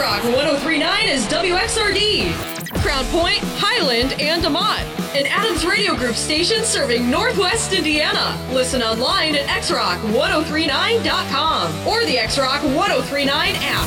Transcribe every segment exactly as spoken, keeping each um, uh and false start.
X-Rock one oh three point nine is W X R D. Crown Point, Highland, and DeMont. An Adams Radio Group station serving Northwest Indiana. Listen online at x rock ten thirty-nine dot com or the X-Rock ten thirty-nine app.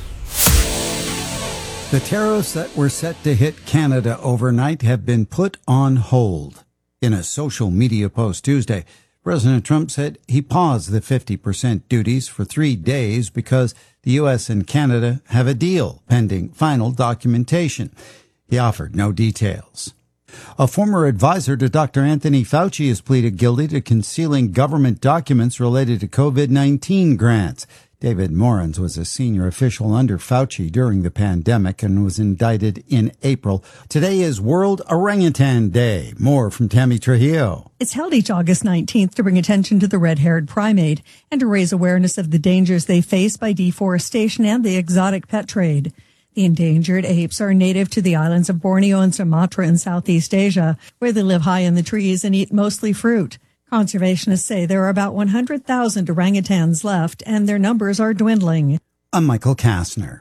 The tariffs that were set to hit Canada overnight have been put on hold. In a social media post Tuesday, President Trump said he paused the fifty percent duties for three days because the U S and Canada have a deal pending final documentation. He offered no details. A former advisor to Doctor Anthony Fauci has pleaded guilty to concealing government documents related to COVID nineteen grants. David Morans was a senior official under Fauci during the pandemic and was indicted in April. Today is World Orangutan Day. More from Tammy Trujillo. It's held each August nineteenth to bring attention to the red-haired primate and to raise awareness of the dangers they face by deforestation and the exotic pet trade. The endangered apes are native to the islands of Borneo and Sumatra in Southeast Asia, where they live high in the trees and eat mostly fruit. Conservationists say there are about one hundred thousand orangutans left, and their numbers are dwindling. I'm Michael Kastner.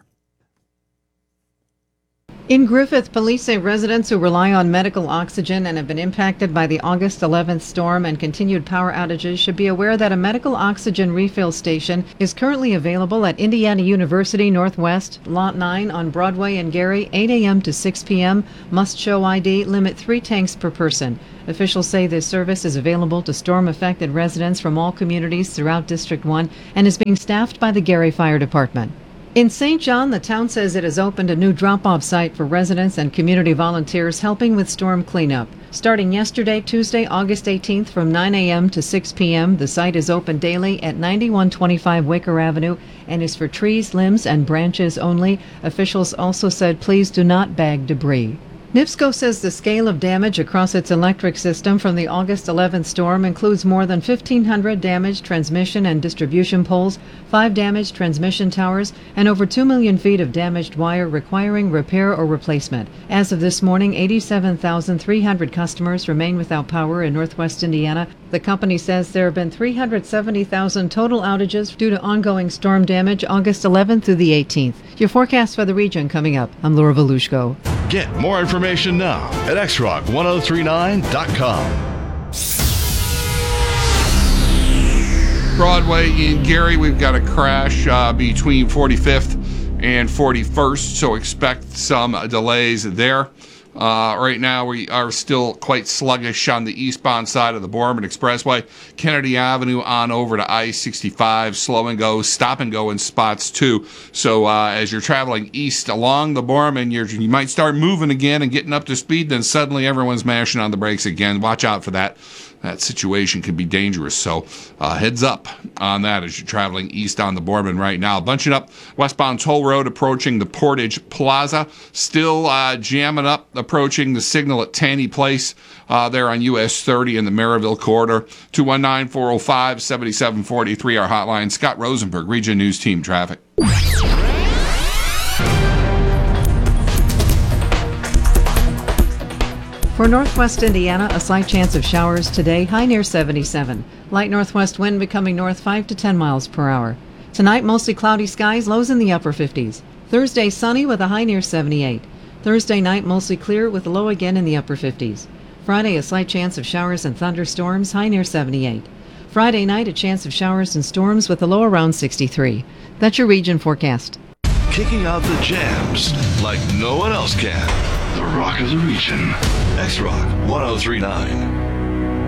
In Griffith, police say residents who rely on medical oxygen and have been impacted by the August eleventh storm and continued power outages should be aware that a medical oxygen refill station is currently available at Indiana University Northwest, Lot nine on Broadway and Gary, eight a.m. to six p.m. Must show I D, limit three tanks per person. Officials say this service is available to storm-affected residents from all communities throughout District one and is being staffed by the Gary Fire Department. In Saint John, the town says it has opened a new drop-off site for residents and community volunteers helping with storm cleanup. Starting yesterday, Tuesday, August eighteenth, from nine a.m. to six p.m., the site is open daily at ninety-one twenty-five Waker Avenue and is for trees, limbs, and branches only. Officials also said please do not bag debris. NIPSCO says the scale of damage across its electric system from the August eleventh storm includes more than fifteen hundred damaged transmission and distribution poles, five damaged transmission towers, and over two million feet of damaged wire requiring repair or replacement. As of this morning, eighty-seven thousand three hundred customers remain without power in northwest Indiana. The company says there have been three hundred seventy thousand total outages due to ongoing storm damage August eleventh through the eighteenth. Your forecast for the region coming up. I'm Laura Volushko. Get more information now at x rock ten thirty-nine dot com. Broadway in Gary, we've got a crash uh, between forty-fifth and forty-first, so expect some delays there. Uh, right now, we are still quite sluggish on the eastbound side of the Borman Expressway. Kennedy Avenue on over to I sixty-five, slow and go, stop and go in spots too. So uh, as you're traveling east along the Borman, you're, you might start moving again and getting up to speed, then suddenly everyone's mashing on the brakes again. Watch out for that. That situation can be dangerous, so uh, heads up on that as you're traveling east on the Borman right now. Bunching up westbound Toll Road approaching the Portage Plaza. Still uh, jamming up approaching the signal at Taney Place uh, there on U S thirty in the Maryville corridor. two one nine, four oh five, seven seven four three, our hotline. Scott Rosenberg, Region News Team Traffic. For northwest Indiana, a slight chance of showers today, high near seventy-seven. Light northwest wind becoming north five to ten miles per hour. Tonight, mostly cloudy skies, lows in the upper fifties. Thursday, sunny with a high near seventy-eight. Thursday night, mostly clear with a low again in the upper fifties. Friday, a slight chance of showers and thunderstorms, high near seventy-eight. Friday night, a chance of showers and storms with a low around sixty-three. That's your region forecast. Kicking out the jams like no one else can. The Rock of the Region. X-Rock ten thirty-nine.